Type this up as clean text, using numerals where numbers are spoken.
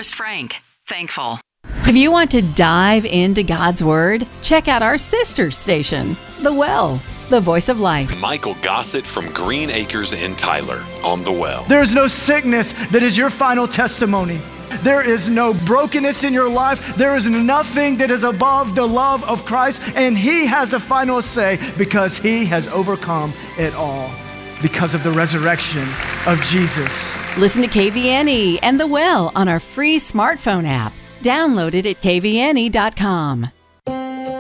Forrest Frank. Thankful. If you want to dive into God's Word, check out our sister station, The Well, the voice of life. Michael Gossett from Green Acres in Tyler on The Well. There is no sickness that is your final testimony. There is no brokenness in your life. There is nothing that is above the love of Christ, and He has the final say because He has overcome it all because of the resurrection of Jesus. Listen to KVNE and The Well on our free smartphone app. Download it at kvne.com.